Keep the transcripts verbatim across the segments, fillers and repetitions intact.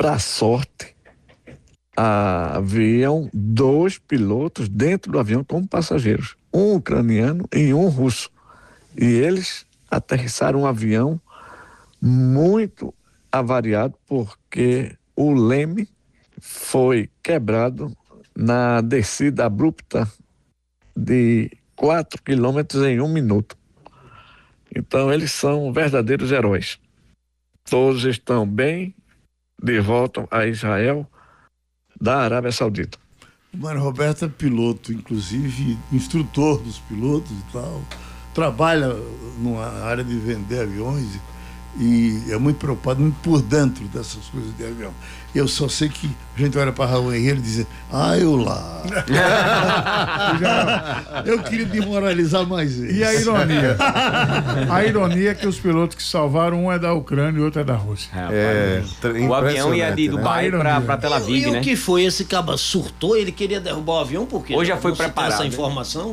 Para sorte, haviam dois pilotos dentro do avião como passageiros, um ucraniano e um russo. E eles aterrissaram um avião muito avariado porque o leme foi quebrado na descida abrupta de quatro quilômetros em um minuto. Então eles são verdadeiros heróis. Todos estão bem, de volta a Israel, da Arábia Saudita. O Mário Roberto é piloto, inclusive instrutor dos pilotos e tal, trabalha numa área de vender aviões e é muito preocupado, muito por dentro dessas coisas de avião. Eu só sei que a gente olha para Raul Henrique e diz, ah, eu lá. Eu queria desmoralizar mais ele. E a ironia? A ironia é que os pilotos que salvaram, um é da Ucrânia e o outro é da Rússia. É, o avião ia de Dubai, né? para Tel Aviv, e, e né? o que foi? Esse caba surtou? Ele queria derrubar o avião? Por quê? Ou já foi Não se tem preparado, essa né? informação?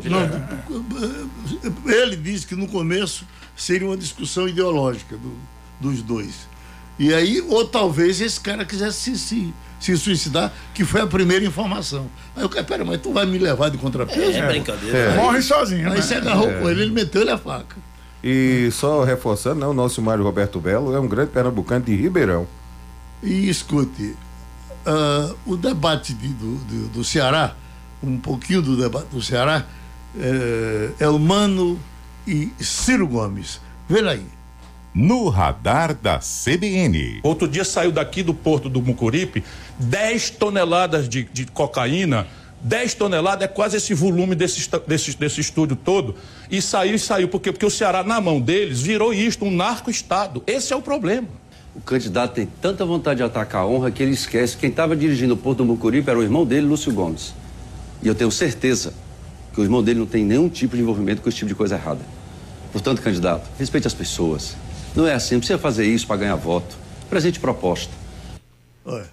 Não, ele disse que no começo seria uma discussão ideológica do, dos dois. E aí, ou talvez esse cara quisesse se, se, se suicidar, que foi a primeira informação. Aí eu falei, pera, mas tu vai me levar de contrapeso? É, é brincadeira. É. Aí, Morre sozinho, aí né? você agarrou É. com ele, ele meteu-lhe a faca. E só reforçando, né, o nosso Mário Roberto Belo é um grande pernambucano de Ribeirão. E escute, uh, o debate de, do, do, do Ceará, um pouquinho do debate do Ceará, é, Elmano e Ciro Gomes. Veja aí. No radar da C B N. Outro dia saiu daqui do porto do Mucuripe dez toneladas de, de cocaína. dez toneladas é quase esse volume desse, desse, desse estúdio todo. E saiu e saiu. Por quê? Porque o Ceará, na mão deles, virou isto, um narco-estado. Esse é o problema. O candidato tem tanta vontade de atacar a honra que ele esquece que quem estava dirigindo o porto do Mucuripe era o irmão dele, Lúcio Gomes. E eu tenho certeza que o irmão dele não tem nenhum tipo de envolvimento com esse tipo de coisa errada. Portanto, candidato, respeite as pessoas. Não é assim, não precisa fazer isso para ganhar voto. Presente proposta. Olha.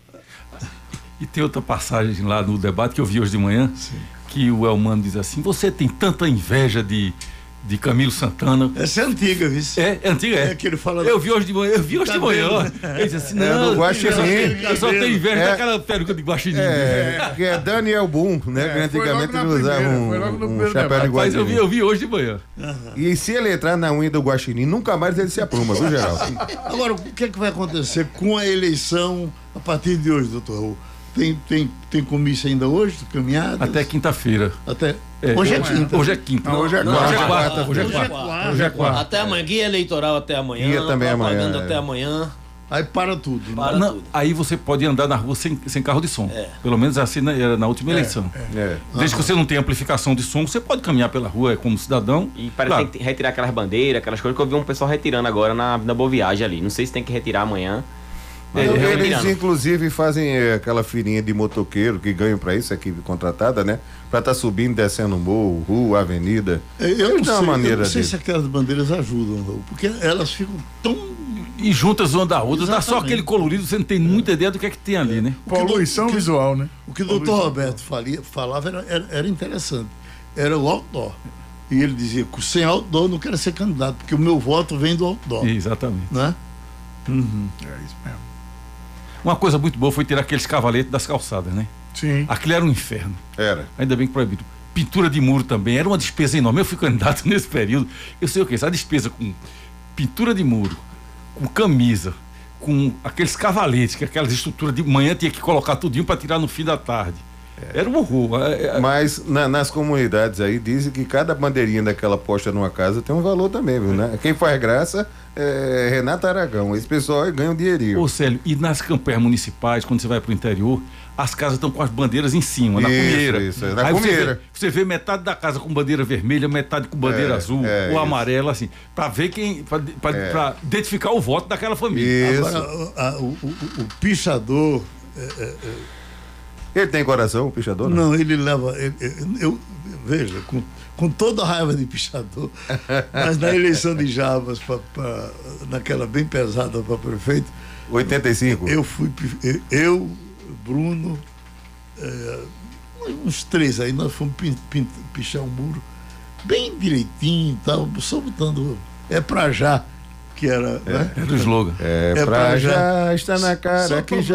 E tem outra passagem lá no debate que eu vi hoje de manhã, sim, que o Elmano diz assim, você tem tanta inveja de, de Camilo Santana. Essa é antiga, viu? É, é antiga, é. É que ele fala... Eu vi hoje de manhã, eu vi hoje Cabelo. de manhã. Ele disse assim, não, É, do Guaxinim. eu só tenho inveja É. daquela peruca de Guaxinim. É, que é Daniel Boom, né? É, que antigamente foi ele logo na usava primeira, um, foi logo no um primeiro chapéu debate. de Mas eu vi, guaxinim. eu vi hoje de manhã. E se ele entrar na unha do Guaxinim, nunca mais ele se apruma, viu, Geraldo? Agora, o que é que vai acontecer com a eleição a partir de hoje, doutor Raul? Tem, tem, tem comício ainda hoje, caminhada? Até quinta-feira. Até... É, hoje é quinta. Hoje é quinta. Não, hoje é Não, quarta. hoje é quarta. Hoje é Hoje é quarta. quarta. Hoje é quarta. Até amanhã, guia eleitoral até amanhã. Guia também propaganda amanhã, até é. amanhã. Aí para tudo. Né? Para Não, tudo. aí você pode andar na rua sem, sem carro de som. É. Pelo menos assim na, era na última eleição. É. Desde que você não tenha amplificação de som, você pode caminhar pela rua é como cidadão. E parece Claro. que tem que retirar aquelas bandeiras, aquelas coisas que eu vi um pessoal retirando agora na, na Boa Viagem ali. Não sei se tem que retirar amanhã. Mas eu Eles, retirando. inclusive, fazem é, aquela filinha de motoqueiro que ganham pra isso, equipe contratada, né? Pra estar tá subindo e descendo morro, rua, avenida. Eu Eles não dão sei, uma maneira eu não sei dele. se aquelas bandeiras ajudam, Raul, porque elas ficam tão... E juntas uma da outra, dá só Exatamente. aquele colorido, você não tem muita ideia do que é que tem ali, né? Poluição visual, né? O que o doutor Roberto falia, falava era, era, era interessante. Era o outdoor. E ele dizia que sem outdoor eu não quero ser candidato, porque o meu voto vem do outdoor. Exatamente. Né? Uhum. É isso mesmo. Uma coisa muito boa foi tirar aqueles cavaletes das calçadas, né? Sim. Aquilo era um inferno. Era. Ainda bem que proibido. Pintura de muro também, era uma despesa enorme. Eu fui candidato nesse período. Eu sei o que, essa despesa com pintura de muro, com camisa, com aqueles cavaletes, que aquelas estruturas de manhã tinha que colocar tudinho para tirar no fim da tarde. Era um horror. É, é... Mas na, nas comunidades aí dizem que cada bandeirinha daquela posta numa casa tem um valor também, viu, né? Quem faz graça é Renato Aragão. Esse pessoal aí ganha um dinheirinho. Ô Célio, e nas campanhas municipais, quando você vai pro interior, as casas estão com as bandeiras em cima, na Isso, cumieira. isso, é na Aí cumieira. Você vê, você vê metade da casa com bandeira vermelha, metade com bandeira É, azul, é, ou isso. amarela, assim, para ver quem, para É. identificar o voto daquela família. Isso. Agora, a- o, o, o pichador... é, é, é, Ele tem coração, o pichador? não, ele leva... ele- ele- eu, veja, com, com toda a raiva de pichador, mas na eleição de Jabas, pra, pra- naquela bem pesada para prefeito, oitenta e cinco? eu fui... pi- eu- Eu, Bruno... é, uns três aí, nós fomos pin, pin, pichar um muro bem direitinho e tal, só botando é pra já, que era, né? É do slogan. É, É pra pra já, já. está na cara Só que pra- já